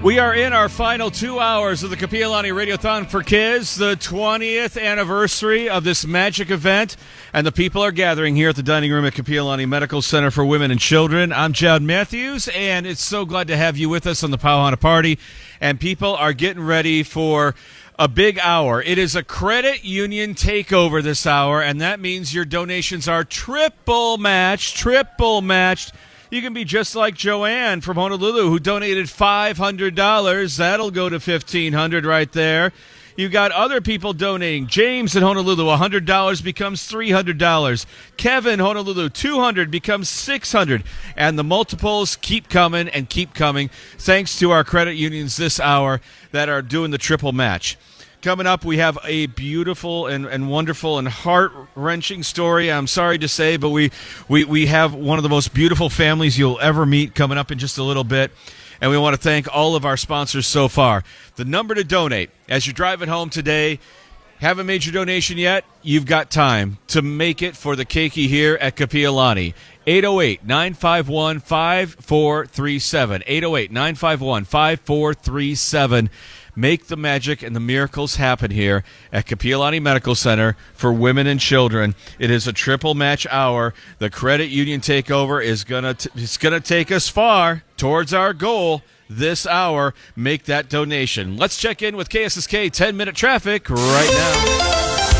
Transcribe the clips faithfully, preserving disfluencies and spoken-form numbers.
We are in our final two hours of the Kapi'olani Radiothon for Kids, the twentieth anniversary of this magic event, and the people are gathering here at the dining room at Kapi'olani Medical Center for Women and Children. I'm Chad Matthews, and it's so glad to have you with us on the Pauhana Party, and people are getting ready for a big hour. It is a credit union takeover this hour, and that means your donations are triple matched, triple matched. You can be just like Joanne from Honolulu, who donated five hundred dollars. That'll go to fifteen hundred dollars right there. You got other people donating. James in Honolulu, one hundred dollars becomes three hundred dollars. Kevin, Honolulu, two hundred dollars becomes six hundred dollars. And the multiples keep coming and keep coming, thanks to our credit unions this hour that are doing the triple match. Coming up, we have a beautiful and, and wonderful and heart-wrenching story. I'm sorry to say, but we, we, we have one of the most beautiful families you'll ever meet coming up in just a little bit. And we want to thank all of our sponsors so far. The number to donate, as you're driving home today, haven't made your donation yet, you've got time to make it for the keiki here at Kapi'olani. eight oh eight, nine five one, five four three seven. eight oh eight, nine five one, five four three seven. Make the magic and the miracles happen here at Kapi'olani Medical Center for Women and Children. It is a triple match hour. The credit union takeover is gonna t- it's gonna take us far towards our goal this hour. Make that donation. Let's check in with K S S K ten-minute traffic right now.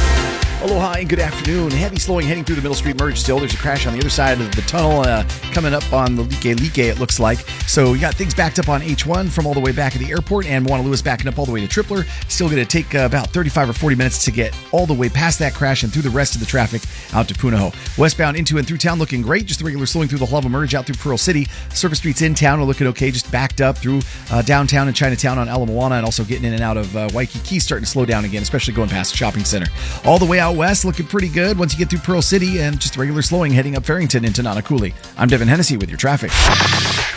Aloha and good afternoon. Heavy slowing heading through the Middle Street merge still. There's a crash on the other side of the tunnel uh, coming up on the Like Like, it looks like. So we got things backed up on H one from all the way back at the airport, and Moana Lewis backing up all the way to Tripler. Still going to take uh, about thirty-five or forty minutes to get all the way past that crash and through the rest of the traffic out to Punahou. Westbound into and through town looking great. Just the regular slowing through the Hluva merge out through Pearl City. Surface streets in town are looking okay. Just backed up through uh, downtown and Chinatown on Ala Moana, and also getting in and out of uh, Waikiki starting to slow down again, especially going past the shopping center. All the way out west looking pretty good once you get through Pearl City, and just regular slowing heading up Farrington into Nanakuli. I'm Devin Hennessy with your traffic.